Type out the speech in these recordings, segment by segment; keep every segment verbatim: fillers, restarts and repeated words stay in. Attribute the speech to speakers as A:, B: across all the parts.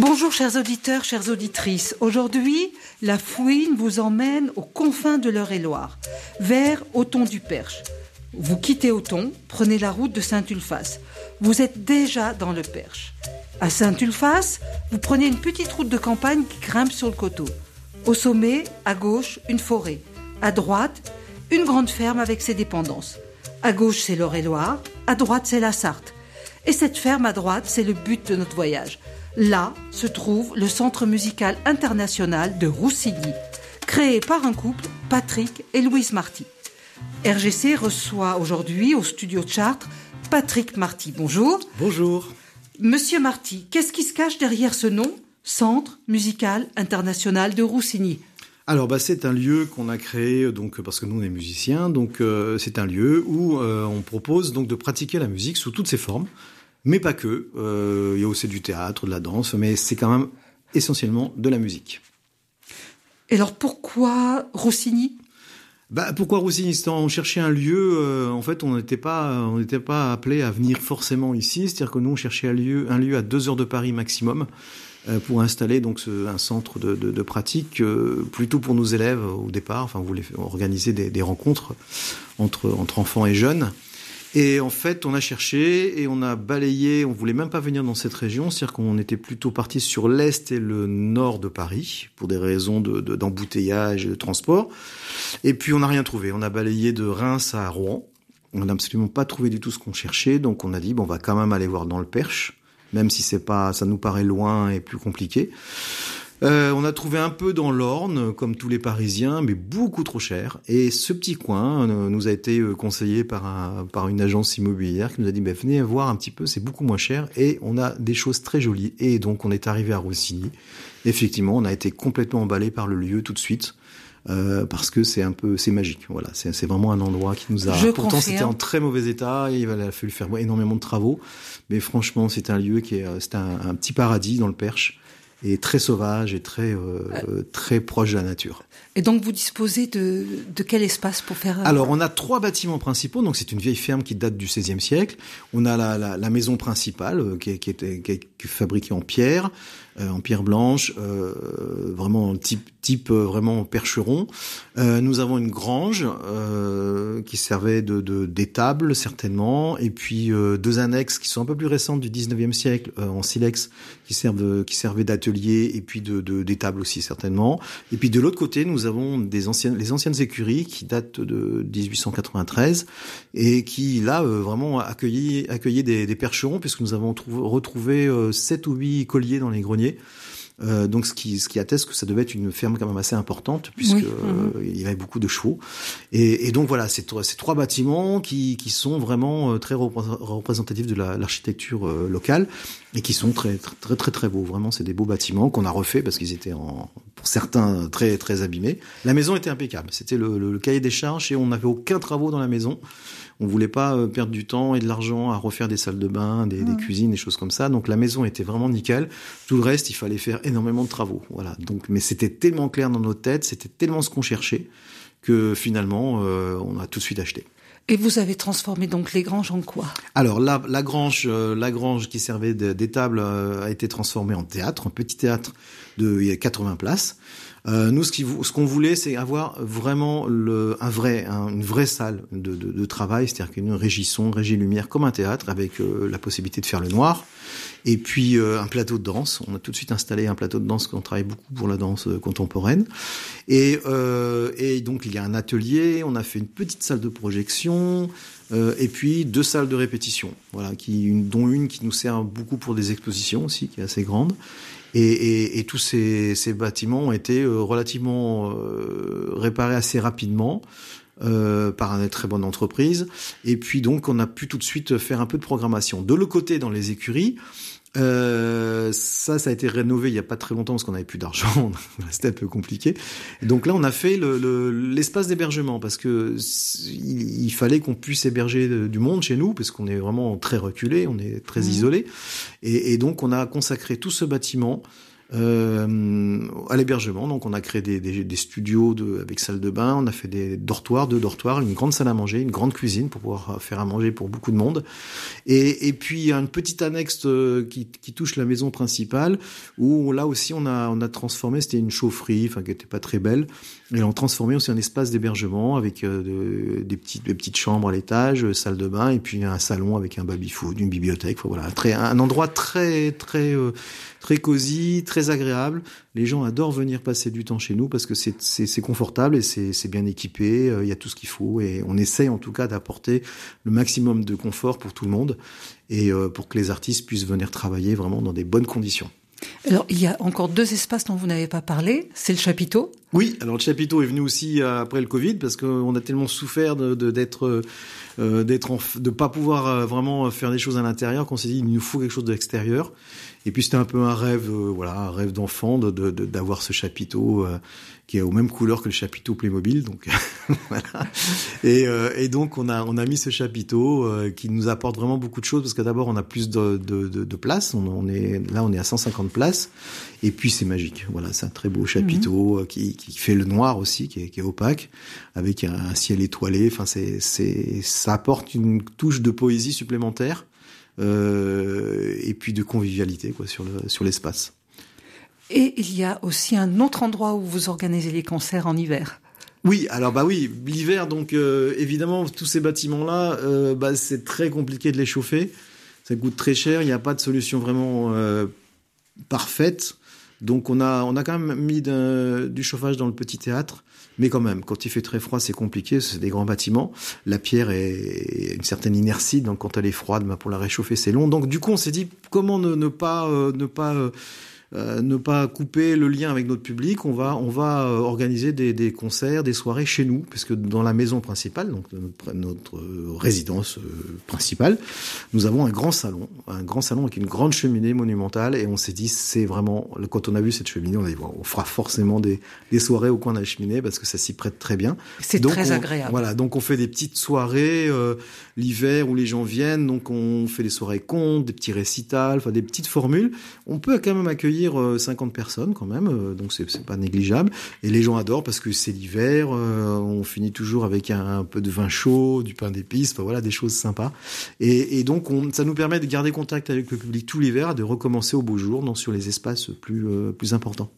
A: Bonjour chers auditeurs, chères auditrices. Aujourd'hui, la Fouine vous emmène aux confins de l'Eure-et-Loire, vers Othon-du-Perche. Vous quittez Othon, prenez la route de Saint-Ulphace. Vous êtes déjà dans le Perche. À Saint-Ulphace, vous prenez une petite route de campagne qui grimpe sur le coteau. Au sommet, à gauche, une forêt. À droite, une grande ferme avec ses dépendances. À gauche, c'est l'Eure-et-Loire. À droite, c'est la Sarthe. Et cette ferme à droite, c'est le but de notre voyage. Là se trouve le Centre musical international de Roussigny, créé par un couple, Patrick et Louise Marty. R G C reçoit aujourd'hui au studio de Chartres Patrick Marty. Bonjour.
B: Bonjour.
A: Monsieur Marty, qu'est-ce qui se cache derrière ce nom, Centre musical international de Roussigny?
B: Alors bah, c'est un lieu qu'on a créé donc parce que nous on est musiciens, donc euh, c'est un lieu où euh, on propose donc de pratiquer la musique sous toutes ses formes. Mais pas que, euh, il y a aussi du théâtre, de la danse, mais c'est quand même essentiellement de la musique.
A: Et alors pourquoi Roussigny ?
B: Bah, pourquoi Roussigny ? On cherchait un lieu, euh, en fait on n'était pas, on n'était pas appelé à venir forcément ici, c'est-à-dire que nous on cherchait un lieu, un lieu à deux heures de Paris maximum, euh, pour installer donc ce, un centre de, de, de pratique, euh, plutôt pour nos élèves au départ, enfin on voulait organiser des, des rencontres entre, entre enfants et jeunes. Et en fait, on a cherché et on a balayé, on voulait même pas venir dans cette région, c'est-à-dire qu'on était plutôt parti sur l'est et le nord de Paris, pour des raisons de, de, d'embouteillage et de transport. Et puis on n'a rien trouvé, on a balayé de Reims à Rouen, on n'a absolument pas trouvé du tout ce qu'on cherchait, donc on a dit, bon, on va quand même aller voir dans le Perche, même si c'est pas, ça nous paraît loin et plus compliqué. Euh, on a trouvé un peu dans l'Orne, comme tous les Parisiens, mais beaucoup trop cher. Et ce petit coin euh, nous a été conseillé par, un, par une agence immobilière qui nous a dit bah, « Venez voir un petit peu, c'est beaucoup moins cher. » Et on a des choses très jolies. Et donc, on est arrivé à Roussigny. Effectivement, on a été complètement emballé par le lieu tout de suite. Euh, parce que c'est un peu, c'est magique. Voilà, c'est, c'est vraiment un endroit qui nous a.
A: Je
B: Pourtant,
A: confirme.
B: C'était en très mauvais état. Et il a fallu faire énormément de travaux. Mais franchement, c'est un lieu qui est, c'est un, un petit paradis dans le Perche. Et très sauvage et très euh, euh, très proche de la nature.
A: Et donc vous disposez de, de quel espace pour faire...
B: Alors on a trois bâtiments principaux, donc c'est une vieille ferme qui date du seizième siècle. On a la, la, la maison principale euh, qui, est, qui, est, qui est fabriquée en pierre, euh, en pierre blanche, euh, vraiment type, type euh, vraiment percheron. Euh, nous avons une grange euh, qui servait de, de d'étable certainement, et puis euh, deux annexes qui sont un peu plus récentes du dix-neuvième siècle euh, en silex qui servent de, qui servaient d'atelier et puis de, de d'étable aussi certainement. Et puis de l'autre côté nous avons des anciennes les anciennes écuries qui datent de dix-huit cent quatre-vingt-treize et qui là euh, vraiment accueilli accueillaient des, des percherons puisque nous avons trouvé, retrouvé euh, sept ou huit colliers dans les greniers. Euh, donc ce qui ce qui atteste que ça devait être une ferme quand même assez importante puisque oui. euh, il y avait beaucoup de chevaux et, et donc voilà ces trois ces trois bâtiments qui qui sont vraiment euh, très représentatifs de la, l'architecture euh, locale et qui sont très très très très très beaux. Vraiment c'est des beaux bâtiments qu'on a refait parce qu'ils étaient en pour certains très très abîmés. La maison était impeccable, c'était le, le, le cahier des charges et on n'avait aucun travaux dans la maison. On voulait pas perdre du temps et de l'argent à refaire des salles de bain, des, mmh. des cuisines, des choses comme ça. Donc la maison était vraiment nickel. Tout le reste, il fallait faire énormément de travaux. Voilà. Donc, mais c'était tellement clair dans nos têtes, c'était tellement ce qu'on cherchait que finalement, euh, on a tout de suite acheté.
A: Et vous avez transformé donc les granges en quoi ?
B: Alors la, la grange, euh, la grange qui servait de, d'étable euh, a été transformée en théâtre, un petit théâtre de quatre-vingts places. Euh, nous, ce, qui, ce qu'on voulait, c'est avoir vraiment le, un vrai, un, une vraie salle de, de, de travail, c'est-à-dire qu'une régie son, régie lumière, comme un théâtre, avec euh, la possibilité de faire le noir. Et puis euh, un plateau de danse. On a tout de suite installé un plateau de danse, qu'on travaille beaucoup pour la danse euh, contemporaine. Et, euh, et donc il y a un atelier. On a fait une petite salle de projection. Euh, et puis deux salles de répétition, voilà, qui, une, dont une qui nous sert beaucoup pour des expositions aussi, qui est assez grande. Et, et, et tous ces, ces bâtiments ont été euh, relativement euh, réparés assez rapidement euh, par une très bonne entreprise. Et puis donc on a pu tout de suite faire un peu de programmation. De l'autre côté, dans les écuries, Euh, ça, ça a été rénové il y a pas très longtemps parce qu'on avait plus d'argent, c'était un peu compliqué. Et donc là, on a fait le, le, l'espace d'hébergement parce que il, il fallait qu'on puisse héberger du monde chez nous parce qu'on est vraiment très reculé, on est très mmh. isolé. Et, et donc, on a consacré tout ce bâtiment euh, à l'hébergement. Donc on a créé des, des, des studios de, avec salle de bain, on a fait des dortoirs, deux dortoirs, une grande salle à manger, une grande cuisine pour pouvoir faire à manger pour beaucoup de monde. Et, et puis une petite annexe euh, qui, qui touche la maison principale, où là aussi on a, on a transformé, c'était une chaufferie, enfin qui était pas très belle, et on a transformé aussi un espace d'hébergement avec euh, de, des, petites, des petites chambres à l'étage, salle de bain, et puis un salon avec un baby-food, une bibliothèque, enfin, voilà, très, un endroit très très euh, très cosy, très agréable. Les gens adorent venir passer du temps chez nous parce que c'est, c'est, c'est confortable et c'est, c'est bien équipé, il y a tout ce qu'il faut et on essaye en tout cas d'apporter le maximum de confort pour tout le monde et euh, pour que les artistes puissent venir travailler vraiment dans des bonnes conditions.
A: Alors, il y a encore deux espaces dont vous n'avez pas parlé, c'est le chapiteau.
B: Oui, alors le chapiteau est venu aussi après le Covid parce qu'on a tellement souffert de, de, d'être, euh, d'être en, de pas pouvoir vraiment faire des choses à l'intérieur qu'on s'est dit il nous faut quelque chose de l'extérieur. Et puis c'était un peu un rêve, euh, voilà, un rêve d'enfant de, de, de, d'avoir ce chapiteau euh, qui est aux mêmes couleurs que le chapiteau Playmobil, donc voilà. Et, euh, et donc on a on a mis ce chapiteau euh, qui nous apporte vraiment beaucoup de choses parce que d'abord on a plus de de, de, de place, on, on est là on est à cent cinquante places et puis c'est magique. Voilà, c'est un très beau chapiteau mmh. qui qui fait le noir aussi, qui est, qui est opaque, avec un, un ciel étoilé. Enfin c'est c'est ça apporte une touche de poésie supplémentaire. Euh, et puis de convivialité quoi sur le sur l'espace.
A: Et il y a aussi un autre endroit où vous organisez les concerts en hiver.
B: Oui, alors bah oui, l'hiver donc euh, évidemment tous ces bâtiments là, euh, bah c'est très compliqué de les chauffer, ça coûte très cher, il n'y a pas de solution vraiment euh, parfaite. Donc on a on a quand même mis de, du chauffage dans le petit théâtre. Mais quand même, quand il fait très froid, c'est compliqué, c'est des grands bâtiments. La pierre est une certaine inertie, donc quand elle est froide, bah pour la réchauffer, c'est long. Donc du coup, on s'est dit comment ne, ne pas euh, ne pas euh, Euh, ne pas couper le lien avec notre public, on va on va euh, organiser des, des concerts, des soirées chez nous, parce que dans la maison principale, donc notre, notre euh, résidence euh, principale, nous avons un grand salon, un grand salon avec une grande cheminée monumentale, et on s'est dit c'est vraiment quand on a vu cette cheminée, on a dit bon, on fera forcément des des soirées au coin de la cheminée parce que ça s'y prête très bien.
A: C'est
B: donc
A: très
B: on,
A: agréable.
B: Voilà, donc on fait des petites soirées euh, l'hiver où les gens viennent, donc on fait des soirées contes, des petits récitals, enfin des petites formules. On peut quand même accueillir cinquante personnes quand même, donc c'est, c'est pas négligeable. Et les gens adorent parce que c'est l'hiver, euh, on finit toujours avec un, un peu de vin chaud, du pain d'épices, enfin voilà, des choses sympas. Et, et donc on, ça nous permet de garder contact avec le public tout l'hiver, de recommencer au beau jour, donc sur les espaces plus euh, plus importants.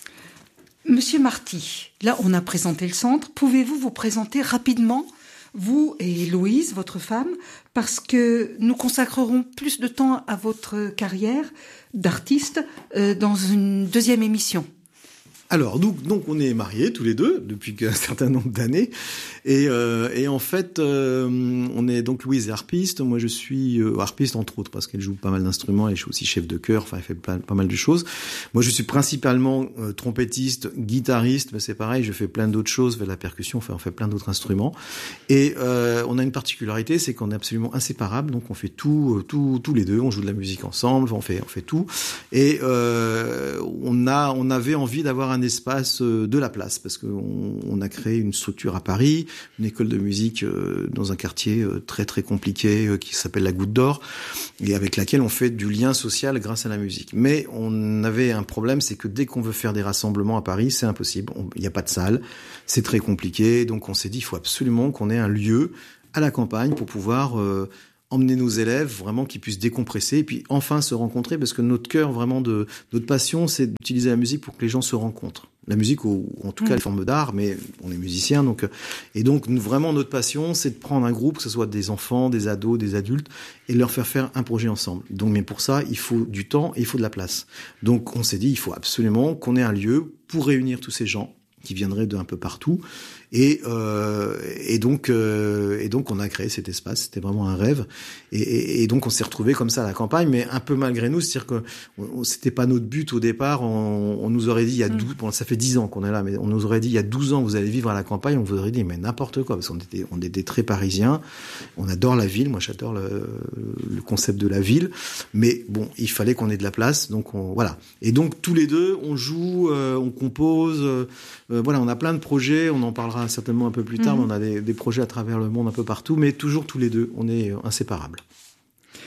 A: Monsieur Marty, là on a présenté le centre. Pouvez-vous vous présenter rapidement, vous et Louise, votre femme, parce que nous consacrerons plus de temps à votre carrière d'artiste euh, dans une deuxième émission.
B: Alors, nous, donc, on est mariés tous les deux depuis un certain nombre d'années, et, euh, et en fait, euh, on est donc Louise est harpiste. Moi, je suis euh, harpiste entre autres parce qu'elle joue pas mal d'instruments. Et je suis aussi chef de chœur. Enfin, elle fait pas, pas mal de choses. Moi, je suis principalement euh, trompettiste, guitariste, mais c'est pareil. Je fais plein d'autres choses, je fais de la percussion, enfin, on fait plein d'autres instruments. Et euh, on a une particularité, c'est qu'on est absolument inséparables. Donc, on fait tout, tout, tous les deux. On joue de la musique ensemble. On fait, on fait tout. Et euh, on a, on avait envie d'avoir un espace de la place parce qu'on on a créé une structure à Paris, une école de musique dans un quartier très très compliqué qui s'appelle la Goutte d'Or et avec laquelle on fait du lien social grâce à la musique. Mais on avait un problème, c'est que dès qu'on veut faire des rassemblements à Paris, c'est impossible. Il n'y a pas de salle, c'est très compliqué. Donc on s'est dit, il faut absolument qu'on ait un lieu à la campagne pour pouvoir euh, emmener nos élèves vraiment qui puissent décompresser et puis enfin se rencontrer parce que notre cœur vraiment de notre passion c'est d'utiliser la musique pour que les gens se rencontrent. La musique ou en tout cas les formes d'art, mais on est musicien donc et donc nous, vraiment notre passion c'est de prendre un groupe, que ce soit des enfants, des ados, des adultes et leur faire faire un projet ensemble. Donc mais pour ça il faut du temps et il faut de la place. Donc on s'est dit il faut absolument qu'on ait un lieu pour réunir tous ces gens qui viendraient d'un peu partout. Et, euh, et donc, euh, et donc, on a créé cet espace. C'était vraiment un rêve. Et, et, et donc, on s'est retrouvés comme ça à la campagne, mais un peu malgré nous. C'est-à-dire que on, c'était pas notre but au départ. On, on nous aurait dit il y a douze, bon, ça fait dix ans qu'on est là, mais on nous aurait dit il y a douze ans vous allez vivre à la campagne. On vous aurait dit mais n'importe quoi, parce qu'on était, on était très parisiens. On adore la ville. Moi, j'adore le, le concept de la ville. Mais bon, il fallait qu'on ait de la place. Donc on, voilà. Et donc tous les deux, on joue, euh, on compose. Euh, voilà, on a plein de projets. On en parlera certainement un peu plus tard, mmh. mais on a des, des projets à travers le monde un peu partout, mais toujours tous les deux, on est inséparables.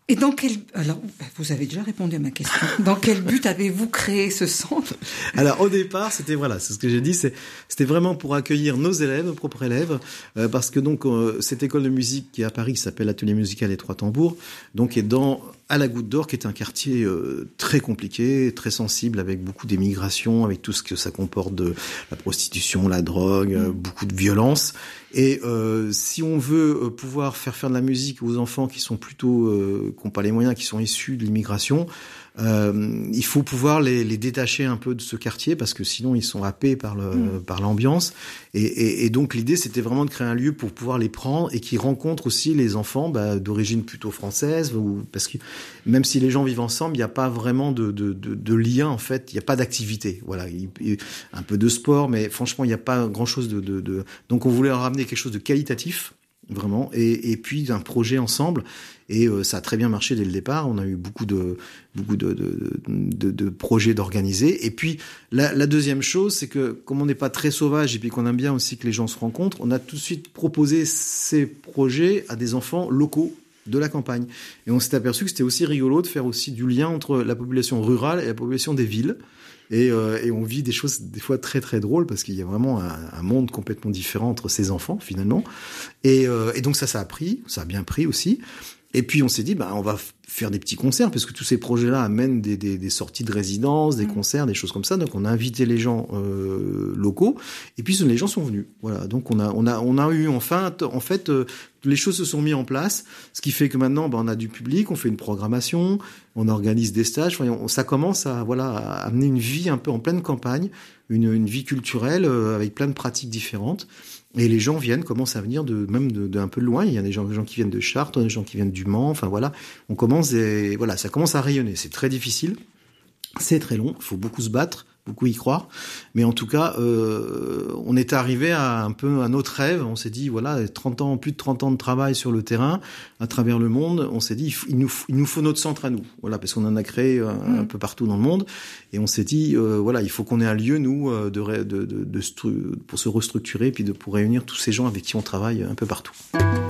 A: Et dans quel... Alors, vous avez déjà répondu à ma question. Dans quel but avez-vous créé ce centre ?
B: Alors, au départ, c'était, voilà, c'est ce que j'ai dit, c'est, c'était vraiment pour accueillir nos élèves, nos propres élèves, euh, parce que donc, euh, cette école de musique qui est à Paris, qui s'appelle l'Atelier musical des Trois Tambours, donc est dans, à la Goutte d'Or, qui est un quartier euh, très compliqué, très sensible, avec beaucoup d'émigration, avec tout ce que ça comporte de la prostitution, la drogue, euh, beaucoup de violence. Et euh, si on veut pouvoir faire faire de la musique aux enfants qui sont plutôt, euh, qui n'ont pas les moyens, qui sont issus de l'immigration, euh, il faut pouvoir les, les détacher un peu de ce quartier parce que sinon ils sont happés par le, mmh. par l'ambiance. Et, et, et donc l'idée c'était vraiment de créer un lieu pour pouvoir les prendre et qui rencontrent aussi les enfants bah, d'origine plutôt française, ou parce que même si les gens vivent ensemble, il n'y a pas vraiment de, de, de, de lien en fait, il n'y a pas d'activité. Voilà, il, il, un peu de sport, mais franchement il n'y a pas grand chose de, de, de. Donc on voulait leur ramener quelque chose de qualitatif. Vraiment, et, et puis d'un projet ensemble, et euh, ça a très bien marché dès le départ. On a eu beaucoup de beaucoup de de, de, de projets d'organiser. Et puis la, la deuxième chose, c'est que comme on n'est pas très sauvage et puis qu'on aime bien aussi que les gens se rencontrent, on a tout de suite proposé ces projets à des enfants locaux de la campagne. Et on s'est aperçu que c'était aussi rigolo de faire aussi du lien entre la population rurale et la population des villes. Et, euh, et on vit des choses des fois très très drôles parce qu'il y a vraiment un, un monde complètement différent entre ces enfants finalement. Et, euh, et donc ça, ça a pris, ça a bien pris aussi. Et puis on s'est dit, bah on va faire des petits concerts parce que tous ces projets-là amènent des, des, des sorties de résidence, des concerts, des choses comme ça. Donc on a invité les gens euh, locaux et puis les gens sont venus. Voilà. Donc on a on a on a eu enfin en fait euh, les choses se sont mises en place, ce qui fait que maintenant bah, on a du public, on fait une programmation, on organise des stages. Enfin, on, ça commence à voilà à amener une vie un peu en pleine campagne, une, une vie culturelle euh, avec plein de pratiques différentes. Et les gens viennent, commencent à venir de même de, de un peu de loin. Il y a des gens, des gens qui viennent de Chartres, des gens qui viennent du Mans. Enfin voilà, on commence et voilà, ça commence à rayonner. C'est très difficile, c'est très long. Il faut beaucoup se battre, beaucoup y croire. Mais en tout cas, euh, on est arrivé à un peu à notre rêve. On s'est dit voilà, trente ans, plus de trente ans de travail sur le terrain, à travers le monde. On s'est dit il, il nous il nous faut notre centre à nous. Voilà, parce qu'on en a créé un, mmh. un peu partout dans le monde. Et on s'est dit euh, voilà, il faut qu'on ait un lieu nous de de, de, de, de stru- pour se restructurer, puis de pour réunir tous ces gens avec qui on travaille un peu partout.